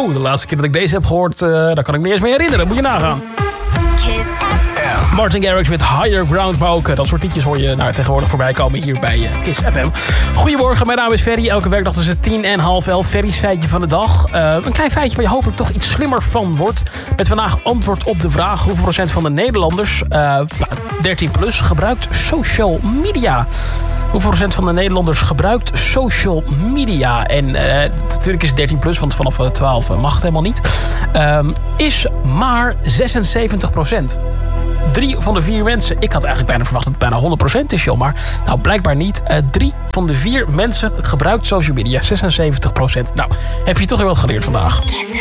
De laatste keer dat ik deze heb gehoord, daar kan ik me niet eens meer herinneren. Moet je nagaan. Kiss FM. Martin Garrix met Higher Ground. Maar ook dat soort liedjes hoor je tegenwoordig voorbij komen hier bij Kiss FM. Goedemorgen, mijn naam is Ferry. Elke werkdag tussen 10 en half 11. Ferry's feitje van de dag. Een klein feitje waar je hopelijk toch iets slimmer van wordt. Met vandaag antwoord op de vraag: hoeveel procent van de Nederlanders 13 plus gebruikt social media? Hoeveel procent van de Nederlanders gebruikt social media? En natuurlijk is het 13 plus, want vanaf 12 mag het helemaal niet. Is maar 76%. 3 van de 4 mensen. Ik had eigenlijk bijna verwacht dat het bijna 100% is, joh. Maar nou, blijkbaar niet. 3 van de 4 mensen gebruikt social media. 76%. Nou, heb je toch weer wat geleerd vandaag.